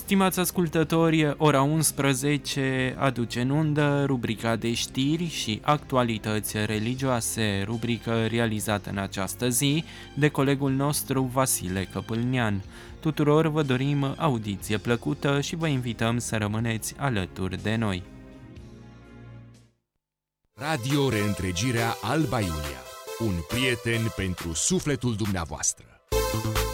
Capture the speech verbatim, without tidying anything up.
Stimați ascultători, ora unsprezece aduce în undă rubrica de știri și actualități religioase, rubrică realizată în această zi de colegul nostru Vasile Căpâlnean. Tuturor vă dorim audiție plăcută și vă invităm să rămâneți alături de noi. Radio Reîntregirea Alba Iulia, un prieten pentru sufletul dumneavoastră.